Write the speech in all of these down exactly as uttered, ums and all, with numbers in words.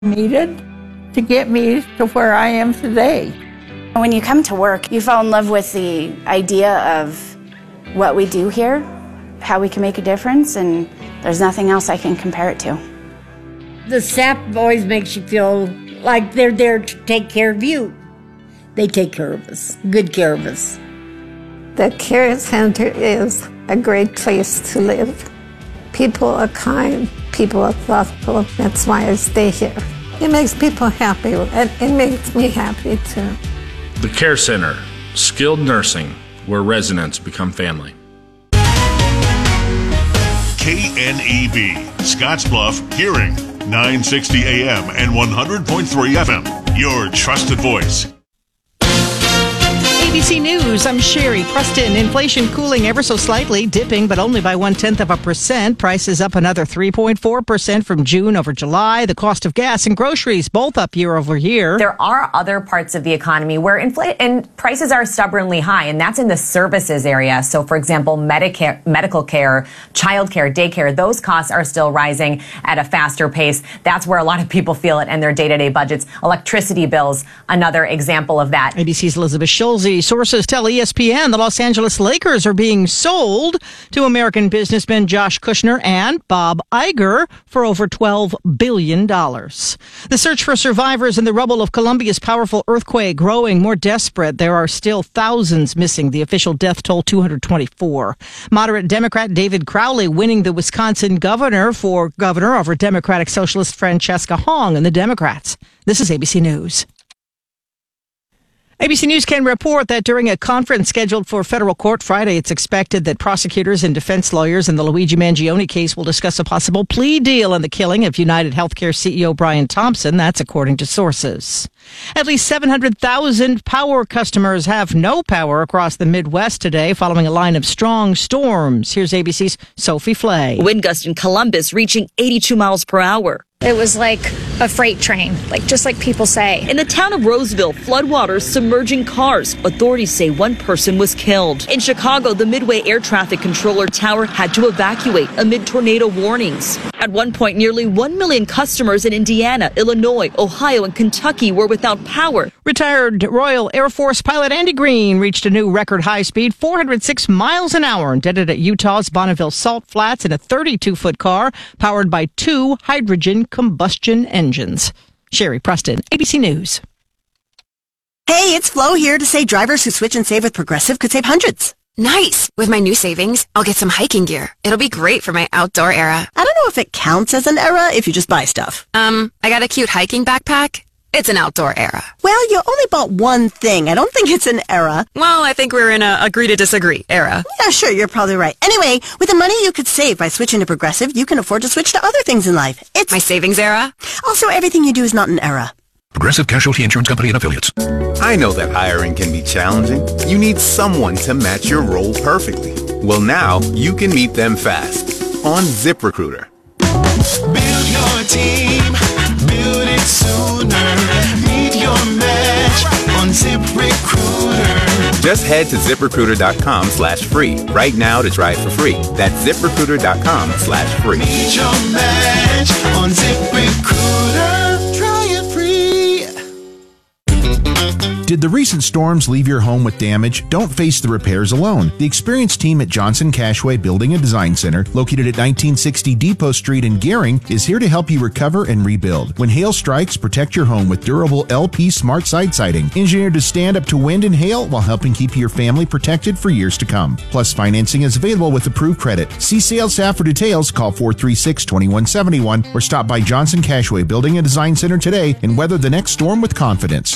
needed to get me to where I am today. When you come to work, you fall in love with the idea of what we do here, how we can make a difference, and there's nothing else I can compare it to. The staff always makes you feel like they're there to take care of you. They take care of us, good care of us. The Care Center is a great place to live. People are kind, people are thoughtful. That's why I stay here. It makes people happy, and it makes me happy too. The Care Center, skilled nursing, where residents become family. K N E B, Scottsbluff Hearing, nine sixty A M and one hundred point three F M. Your trusted voice. A B C News, I'm Sherry Preston. Inflation cooling ever so slightly, dipping, but only by one-tenth of a percent. Prices up another three point four percent from June over July. The cost of gas and groceries both up year over year. There are other parts of the economy where infl- and prices are stubbornly high, and that's in the services area. So, for example, Medicare, medical care, childcare, daycare, those costs are still rising at a faster pace. That's where a lot of people feel it in their day-to-day budgets. Electricity bills, another example of that. A B C's Elizabeth Schulze. Sources tell E S P N the Los Angeles Lakers are being sold to American businessmen Josh Kushner and Bob Iger for over twelve billion dollars. The search for survivors in the rubble of Colombia's powerful earthquake growing more desperate. There are still thousands missing. The official death toll, two hundred twenty-four. Moderate Democrat David Crowley winning the Wisconsin governor for governor over Democratic Socialist Francesca Hong and the Democrats. This is A B C News. A B C News can report that during a conference scheduled for federal court Friday, it's expected that prosecutors and defense lawyers in the Luigi Mangione case will discuss a possible plea deal in the killing of United Healthcare C E O Brian Thompson. That's according to sources. At least seven hundred thousand power customers have no power across the Midwest today following a line of strong storms. Here's A B C's Sophie Flay. Wind gusts in Columbus reaching eighty-two miles per hour. It was like a freight train, like just like people say. In the town of Roseville, floodwaters submerging cars. Authorities say one person was killed. In Chicago, the Midway Air Traffic Controller Tower had to evacuate amid tornado warnings. At one point, nearly one million customers in Indiana, Illinois, Ohio, and Kentucky were without power. Retired Royal Air Force pilot Andy Green reached a new record high speed, four hundred six miles an hour, and did it at Utah's Bonneville Salt Flats in a thirty-two foot car powered by two hydrogen combustion engines. Sherry Preston, A B C News. Hey, it's Flo here to say drivers who switch and save with Progressive could save hundreds. Nice! With my new savings, I'll get some hiking gear. It'll be great for my outdoor era. I don't know if it counts as an era if you just buy stuff. Um, I got a cute hiking backpack. It's an outdoor era. Well, you only bought one thing. I don't think it's an era. Well, I think we're in a agree to disagree era. Yeah, sure, you're probably right. Anyway, with the money you could save by switching to Progressive, you can afford to switch to other things in life. It's my savings era. Also, everything you do is not an era. Progressive Casualty Insurance Company and Affiliates. I know that hiring can be challenging. You need someone to match your role perfectly. Well, now you can meet them fast on ZipRecruiter. Build your team, build it sooner. Meet your match on ZipRecruiter. Just head to ZipRecruiter.com slash free right now to try it for free. That's ZipRecruiter.com slash free. Meet your match on ZipRecruiter. Try it free. Did the recent storms leave your home with damage? Don't face the repairs alone. The experienced team at Johnson Cashway Building and Design Center, located at nineteen sixty Depot Street in Gering, is here to help you recover and rebuild. When hail strikes, protect your home with durable L P Smart Side Siding, engineered to stand up to wind and hail while helping keep your family protected for years to come. Plus, financing is available with approved credit. See sales staff for details. Call four three six, two one seven one or stop by Johnson Cashway Building and Design Center today and weather the next storm with confidence.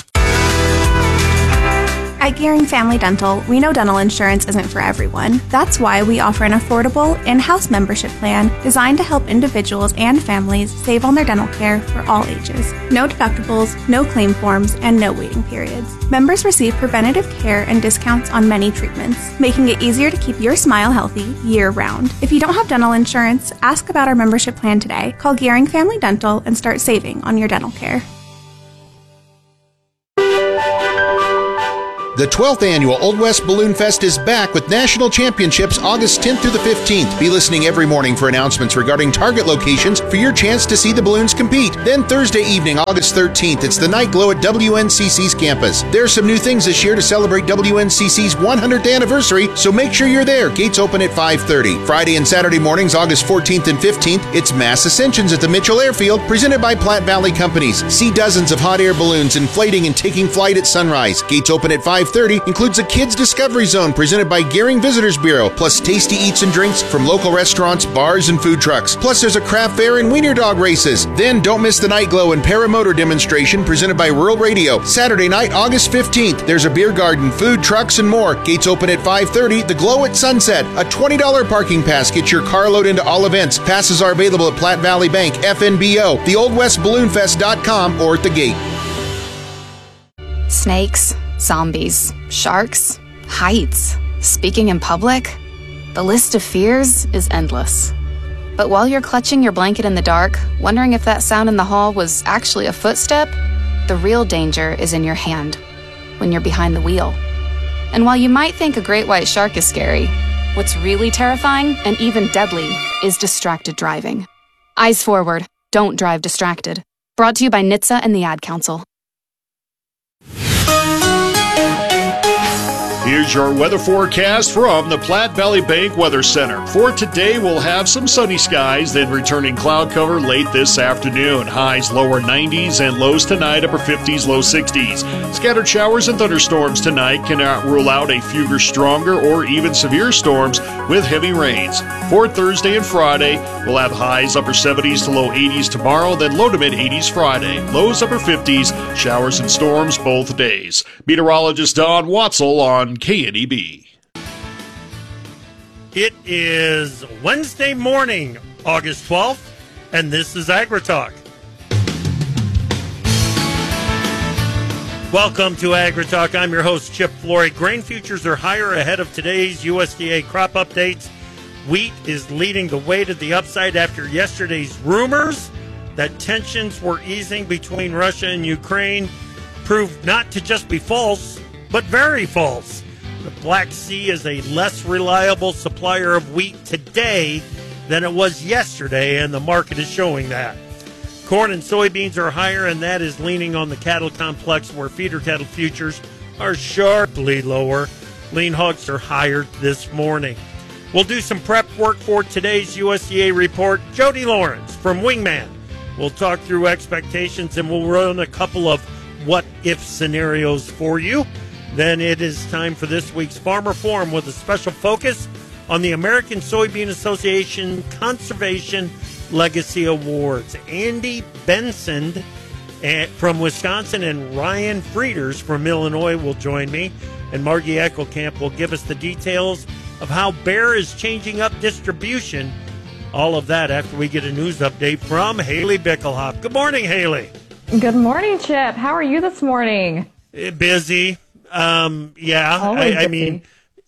At Gering Family Dental, we know dental insurance isn't for everyone. That's why we offer an affordable in-house membership plan designed to help individuals and families save on their dental care for all ages. No deductibles, no claim forms, and no waiting periods. Members receive preventative care and discounts on many treatments, making it easier to keep your smile healthy year-round. If you don't have dental insurance, ask about our membership plan today. Call Gering Family Dental and start saving on your dental care. The twelfth annual Old West Balloon Fest is back with national championships August tenth through the fifteenth. Be listening every morning for announcements regarding target locations for your chance to see the balloons compete. Then Thursday evening, August thirteenth, it's the Night Glow at W N C C's campus. There are some new things this year to celebrate W N C C's one hundredth anniversary, so make sure you're there. Gates open at five thirty. Friday and Saturday mornings, August fourteenth and fifteenth, it's Mass Ascensions at the Mitchell Airfield, presented by Platte Valley Companies. See dozens of hot air balloons inflating and taking flight at sunrise. Gates open at five thirty, includes a Kids Discovery Zone presented by Gearing Visitors Bureau, plus tasty eats and drinks from local restaurants, bars, and food trucks. Plus there's a craft fair and wiener dog races. Then don't miss the Night Glow and Paramotor demonstration presented by Rural Radio. Saturday night, August fifteenth, there's a beer garden, food trucks, and more. Gates open at five thirty. The Glow at Sunset, a twenty dollars parking pass gets your car load into all events. Passes are available at Platte Valley Bank, F N B O, the old west balloon fest dot com, or at the gate. Snakes, zombies, sharks, heights, speaking in public. The list of fears is endless. But while you're clutching your blanket in the dark, wondering if that sound in the hall was actually a footstep, the real danger is in your hand, when you're behind the wheel. And while you might think a great white shark is scary, what's really terrifying and even deadly is distracted driving. Eyes forward, don't drive distracted. Brought to you by N H T S A and the Ad Council. Here's your weather forecast from the Platte Valley Bank Weather Center. For today, we'll have some sunny skies, then returning cloud cover late this afternoon. Highs lower nineties and lows tonight, upper fifties, low sixties. Scattered showers and thunderstorms tonight cannot rule out a few stronger or even severe storms with heavy rains. For Thursday and Friday, we'll have highs upper seventies to low eighties tomorrow, then low to mid eighties Friday. Lows upper fifties, showers and storms both days. Meteorologist Don Watzel on K N E B. It is Wednesday morning, August twelfth, and this is AgriTalk. Welcome to AgriTalk. I'm your host, Chip Flory. Grain futures are higher ahead of today's U S D A crop updates. Wheat is leading the way to the upside after yesterday's rumors that tensions were easing between Russia and Ukraine proved not to just be false, but very false. The Black Sea is a less reliable supplier of wheat today than it was yesterday, and the market is showing that. Corn and soybeans are higher, and that is leaning on the cattle complex, where feeder cattle futures are sharply lower. Lean hogs are higher this morning. We'll do some prep work for today's U S D A report. Jody Lawrence from Wingman will talk through expectations, and we'll run a couple of what-if scenarios for you. Then it is time for this week's Farmer Forum with a special focus on the American Soybean Association Conservation Legacy Awards. Andy Benson from Wisconsin and Ryan Frieders from Illinois will join me, and Margie Eckelkamp will give us the details of how Bayer is changing up distribution. All of that after we get a news update from Haley Bickelhoff. Good morning, Haley. Good morning, Chip. How are you this morning? Busy. Um, yeah, I, I mean,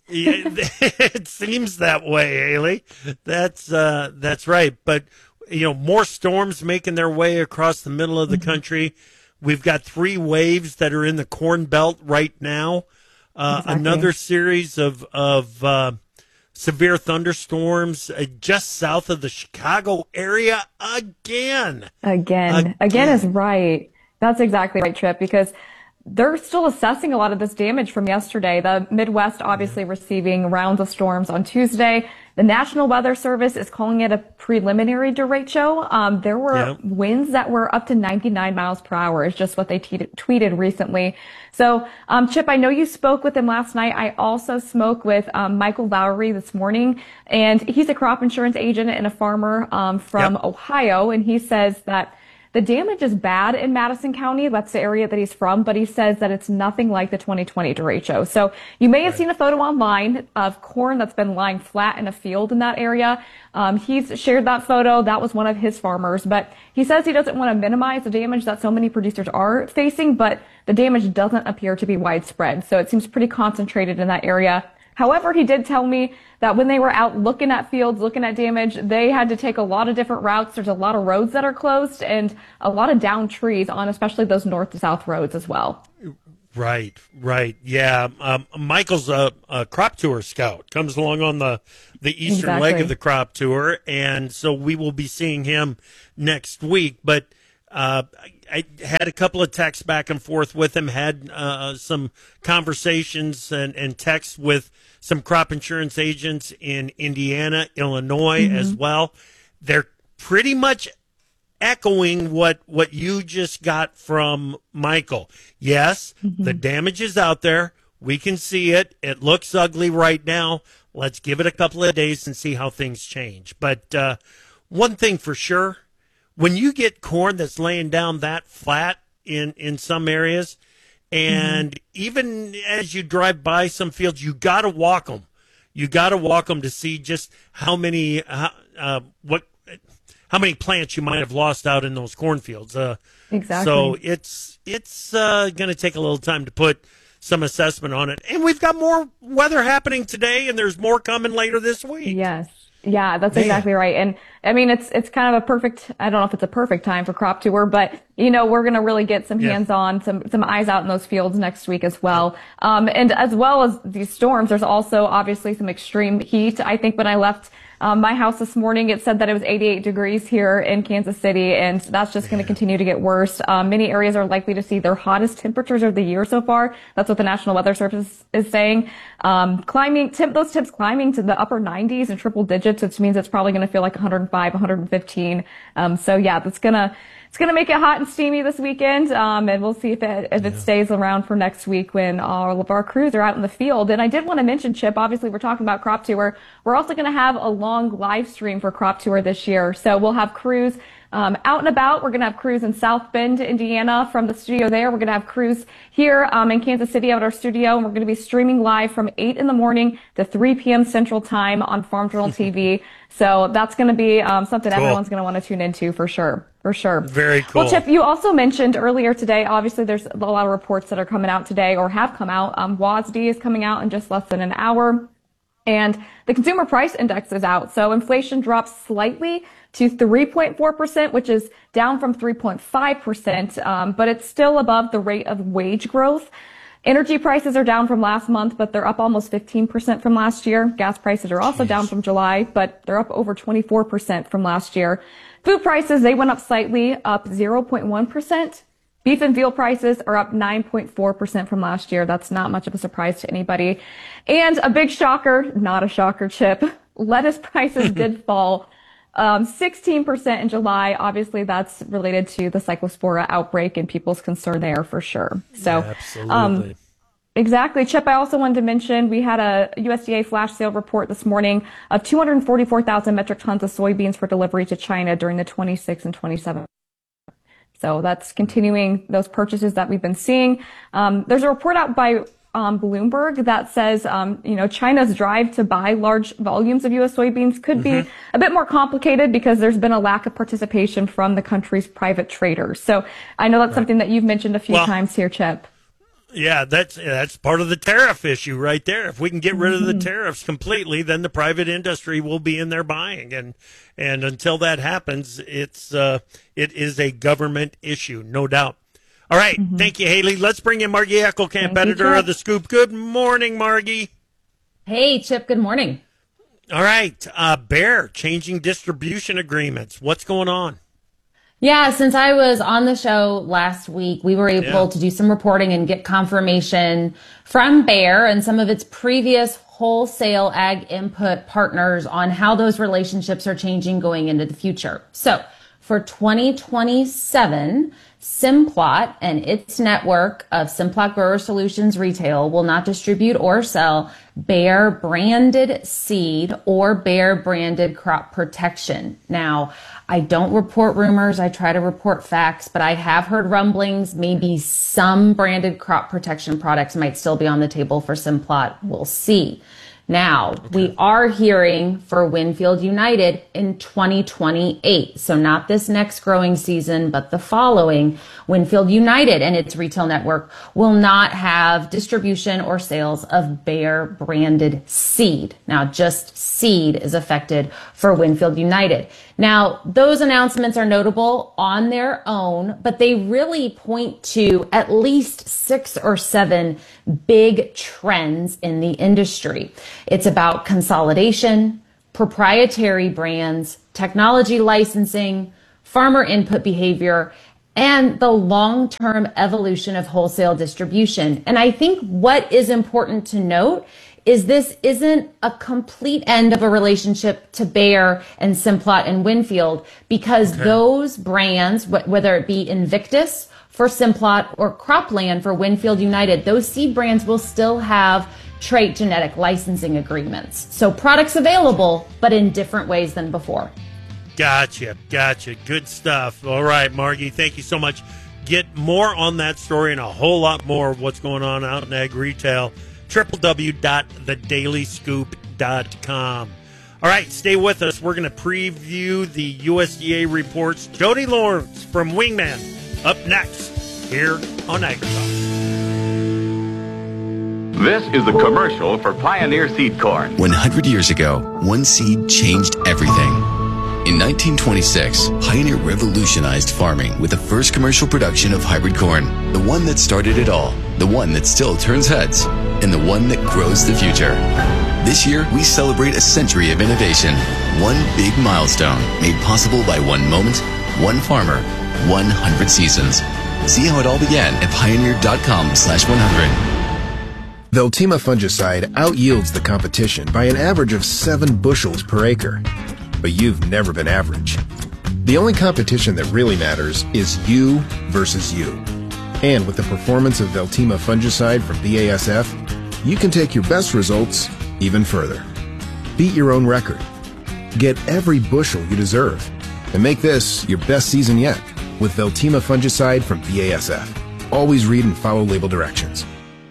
it seems that way, Haley. That's, uh, that's right. But, you know, more storms making their way across the middle of the mm-hmm. country. We've got three waves that are in the Corn Belt right now. Uh, exactly. Another series of, of, uh, severe thunderstorms uh, just south of the Chicago area again. Again. Again. Again is right. That's exactly right, Trip, because they're still assessing a lot of this damage from yesterday. The Midwest obviously receiving rounds of storms on Tuesday. The National Weather Service is calling it a preliminary derecho. Um, there were yep. winds that were up to ninety-nine miles per hour is just what they te- tweeted recently. So, um, Chip, I know you spoke with him last night. I also spoke with um, Michael Lowry this morning, and he's a crop insurance agent and a farmer um, from yep. Ohio, and he says that the damage is bad in Madison County. That's the area that he's from, but he says that it's nothing like the twenty twenty derecho. So you may have right. seen a photo online of corn that's been lying flat in a field in that area. Um, he's shared that photo. That was one of his farmers, but he says he doesn't want to minimize the damage that so many producers are facing, but the damage doesn't appear to be widespread. So it seems pretty concentrated in that area. However, he did tell me that when they were out looking at fields, looking at damage, they had to take a lot of different routes. There's a lot of roads that are closed and a lot of downed trees on especially those north to south roads as well. Right, right. Yeah. Um, Michael's a, a crop tour scout, comes along on the, the eastern Exactly. leg of the crop tour. And so we will be seeing him next week. But uh, I, I had a couple of texts back and forth with him, had uh, some conversations and, and texts with some crop insurance agents in Indiana, Illinois Mm-hmm. as well. They're pretty much echoing what what you just got from Michael. Yes, Mm-hmm. the damage is out there. We can see it. It looks ugly right now. Let's give it a couple of days and see how things change. But uh, one thing for sure, when you get corn that's laying down that flat in, in some areas, and mm-hmm. even as you drive by some fields, you got to walk them. You got to walk them to see just how many, uh, uh, what, how many plants you might have lost out in those cornfields. Uh, Exactly. So it's it's uh, going to take a little time to put some assessment on it. And we've got more weather happening today, and there's more coming later this week. Yes. Yeah, that's Man. exactly right. And I mean, it's it's kind of a perfect, I don't know if it's a perfect time for crop tour, but you know, we're going to really get some Yeah. hands on, some some eyes out in those fields next week as well. Um, and as well as these storms, there's also obviously some extreme heat. I think when I left um, my house this morning, it said that it was eighty-eight degrees here in Kansas City, and that's just going to continue to get worse. Um, many areas are likely to see their hottest temperatures of the year so far. That's what the National Weather Service is saying. Um, climbing, temp, those temps climbing to the upper nineties and triple digits, which means it's probably going to feel like one hundred five, one hundred fifteen. Um, so yeah, that's gonna, it's gonna make it hot and steamy this weekend. Um, and we'll see if it, if it stays around for next week when all of our crews are out in the field. And I did want to mention, Chip, obviously we're talking about Crop Tour. We're also going to have a long live stream for Crop Tour this year. So we'll have crews Um, out and about. We're going to have crews in South Bend, Indiana from the studio there. We're going to have crews here um, in Kansas City at our studio, and we're going to be streaming live from eight in the morning to three p.m. Central Time on Farm Journal T V. So that's going to be um, something Cool. everyone's going to want to tune into for sure. For sure. Very cool. Well, Chip, you also mentioned earlier today, obviously there's a lot of reports that are coming out today or have come out. Um, W A S D is coming out in just less than an hour. And the consumer price index is out. So inflation drops slightly to three point four percent, which is down from three point five percent, um, but it's still above the rate of wage growth. Energy prices are down from last month, but they're up almost fifteen percent from last year. Gas prices are also Jeez. down from July, but they're up over twenty-four percent from last year. Food prices, they went up slightly, up zero point one percent. Beef and veal prices are up nine point four percent from last year. That's not much of a surprise to anybody. And a big shocker, not a shocker, Chip, lettuce prices did fall um, sixteen percent in July. Obviously, that's related to the Cyclospora outbreak and people's concern there for sure. So, Yeah, absolutely. Um, Exactly. Chip, I also wanted to mention we had a U S D A flash sale report this morning of two hundred forty-four thousand metric tons of soybeans for delivery to China during the twenty-six and twenty-seven. So that's continuing those purchases that we've been seeing. Um, there's a report out by um, Bloomberg that says, um, you know, China's drive to buy large volumes of U S soybeans could Mm-hmm. be a bit more complicated because there's been a lack of participation from the country's private traders. So I know that's Right. something that you've mentioned a few Well, times here, Chip. Yeah, that's that's part of the tariff issue right there. If we can get rid of the Mm-hmm. tariffs completely, then the private industry will be in there buying, and and until that happens, it's uh, it is a government issue, no doubt. All right, Mm-hmm. thank you, Haley. Let's bring in Margie Eckelkamp, editor of the Scoop. Good morning, Margie. Hey, Chip. Good morning. All right, uh, Bayer changing distribution agreements. What's going on? Yeah, since I was on the show last week, we were able Yeah. to do some reporting and get confirmation from Bayer and some of its previous wholesale ag input partners on how those relationships are changing going into the future. So for twenty twenty-seven, Simplot and its network of Simplot Grower Solutions Retail will not distribute or sell Bayer branded seed or Bayer branded crop protection. Now, I don't report rumors. I try to report facts, but I have heard rumblings. Maybe some branded crop protection products might still be on the table for Simplot. We'll see. Now, we are hearing for Winfield United in twenty twenty-eight. So not this next growing season, but the following. Winfield United and its retail network will not have distribution or sales of Bayer branded seed. Now, just seed is affected for Winfield United. Now, those announcements are notable on their own, but they really point to at least six or seven big trends in the industry. It's about consolidation, proprietary brands, technology licensing, farmer input behavior, and the long-term evolution of wholesale distribution. And I think what is important to note is this isn't a complete end of a relationship to Bayer and Simplot and Winfield, because okay. those brands, whether it be Invictus for Simplot or Cropland for Winfield United, those seed brands will still have trait genetic licensing agreements. So products available, but in different ways than before. Gotcha, gotcha. Good stuff. All right, Margie, thank you so much. Get more on that story and a whole lot more of what's going on out in ag retail. w w w dot the daily scoop dot com. All right, stay with us. We're going to preview the U S D A reports. Jody Lawrence from Wingman up next here on Ag Talk. This is the commercial for Pioneer Seed Corn. one hundred years ago, one seed changed everything. In nineteen twenty-six, Pioneer revolutionized farming with the first commercial production of hybrid corn. The one that started it all, the one that still turns heads, and the one that grows the future. This year, we celebrate a century of innovation. One big milestone made possible by one moment, one farmer, one hundred seasons. See how it all began at pioneer.com slash 100. Veltima fungicide out-yields the competition by an average of seven bushels per acre. But you've never been average. The only competition that really matters is you versus you. And with the performance of Veltima fungicide from B A S F, you can take your best results even further. Beat your own record. Get every bushel you deserve. And make this your best season yet with Veltima fungicide from B A S F. Always read and follow label directions.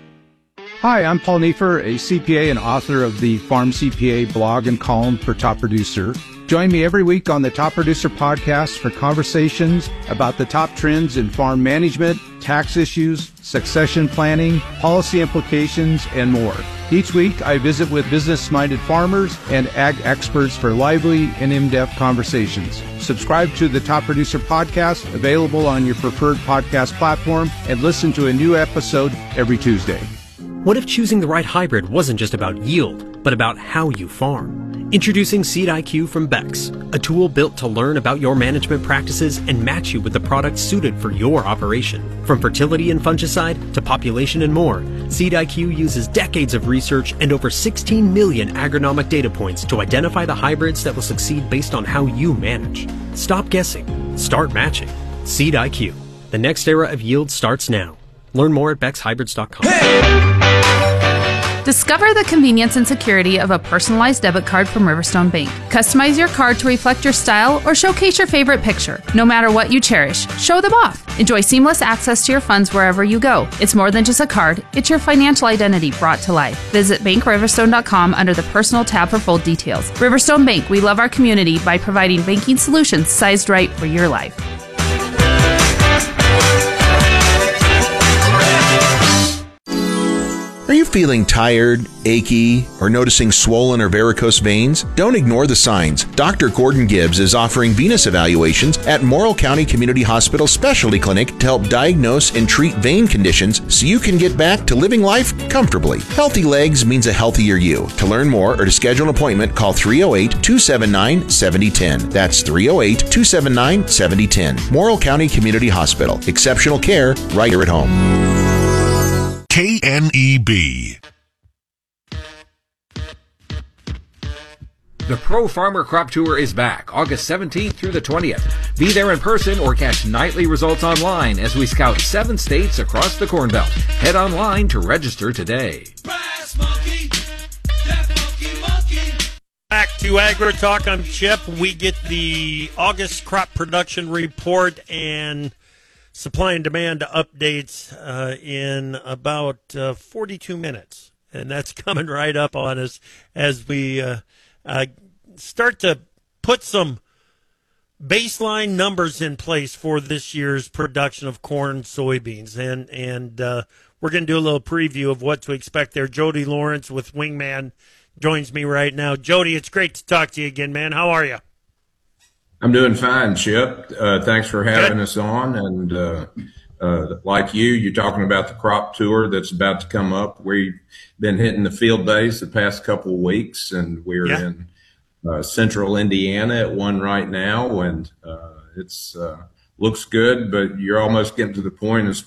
Hi, I'm Paul Neiffer, a C P A and author of the Farm C P A blog and column for Top Producer. Join me every week on the Top Producer podcast for conversations about the top trends in farm management, tax issues, succession planning, policy implications, and more. Each week, I visit with business-minded farmers and ag experts for lively and in-depth conversations. Subscribe to the Top Producer podcast, available on your preferred podcast platform, and listen to a new episode every Tuesday. What if choosing the right hybrid wasn't just about yield, but about how you farm? Introducing Seed I Q from Bex, a tool built to learn about your management practices and match you with the products suited for your operation. From fertility and fungicide to population and more, Seed I Q uses decades of research and over sixteen million agronomic data points to identify the hybrids that will succeed based on how you manage. Stop guessing. Start matching. Seed I Q. The next era of yield starts now. Learn more at bex hybrids dot com. Discover the convenience and security of a personalized debit card from Riverstone Bank. Customize your card to reflect your style or showcase your favorite picture. No matter what you cherish, show them off. Enjoy seamless access to your funds wherever you go. It's more than just a card, it's your financial identity brought to life. Visit bank riverstone dot com under the Personal tab for full details. Riverstone Bank, we love our community by providing banking solutions sized right for your life. Are you feeling tired, achy, or noticing swollen or varicose veins? Don't ignore the signs. Doctor Gordon Gibbs is offering venous evaluations at Morrill County Community Hospital Specialty Clinic to help diagnose and treat vein conditions so you can get back to living life comfortably. Healthy legs means a healthier you. To learn more or to schedule an appointment, call three oh eight, two seven nine, seven oh one oh. That's three oh eight, two seven nine, seven oh one oh. Morrill County Community Hospital. Exceptional care right here at home. K N E B. The Pro Farmer Crop Tour is back August seventeenth through the twentieth. Be there in person or catch nightly results online as we scout seven states across the Corn Belt. Head online to register today. Monkey, monkey, monkey. Back to Agri Talk. I'm Chip. We get the August crop production report and supply and demand updates uh, in about uh, forty-two minutes. And that's coming right up on us as we uh, uh, start to put some baseline numbers in place for this year's production of corn, soybeans. And, and uh, we're going to do a little preview of what to expect there. Jody Lawrence with Wingman joins me right now. Jody, it's great to talk to you again, man. How are you? I'm doing fine, Chip. Uh, thanks for having us on. And uh, uh, like you, you're talking about the crop tour that's about to come up. We've been hitting the field days the past couple of weeks, and we're Yeah. in uh, central Indiana at one right now, and uh, it's uh, looks good, but you're almost getting to the point as